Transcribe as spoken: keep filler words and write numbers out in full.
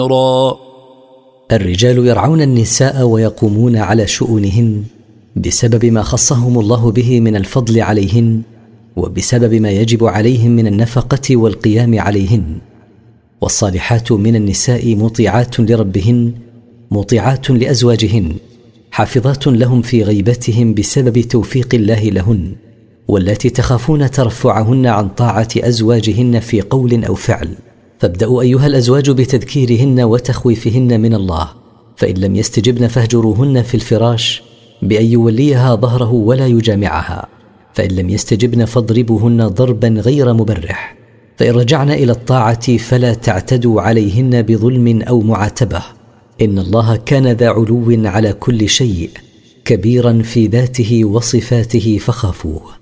الرجال يرعون النساء ويقومون على شؤونهن بسبب ما خصهم الله به من الفضل عليهن، وبسبب ما يجب عليهم من النفقة والقيام عليهن. والصالحات من النساء مطيعات لربهن مطيعات لأزواجهن، حافظات لهم في غيبتهم بسبب توفيق الله لهن، والتي تخافون ترفعهن عن طاعة أزواجهن في قول أو فعل. فابدأوا أيها الأزواج بتذكيرهن وتخويفهن من الله، فإن لم يستجبن فاهجروهن في الفراش بأن يوليها ظهره ولا يجامعها، فإن لم يستجبن فاضربوهن ضربا غير مبرح. فإن رجعن إلى الطاعة فلا تعتدوا عليهن بظلم أو معاتبة، إن الله كان ذا علو على كل شيء، كبيرا في ذاته وصفاته فخافوه.